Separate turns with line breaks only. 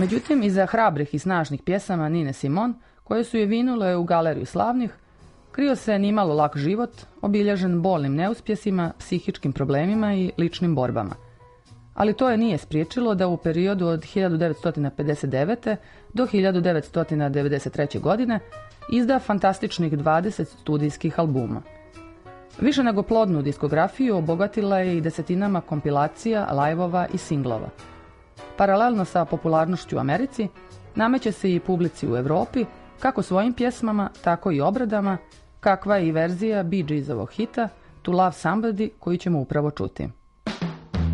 Međutim, iza hrabrih i snažnih pjesama Nine Simone, koje su je vinule u galeriju slavnih, krio se nimalo lak život, obilježen bolnim neuspjesima, psihičkim problemima i ličnim borbama. Ali to je nije spriječilo da u periodu od 1959. do 1993. godine izda fantastičnih 20 studijskih albuma. Više nego plodnu diskografiju obogatila je i desetinama kompilacija, lajvova i singlova. Paralelno sa popularnošću u Americi, nameće se i publici u Europi, kako svojim pjesmama, tako i obradama, kakva je i verzija Bee Geesovog hita To Love Somebody, koju ćemo upravo čuti.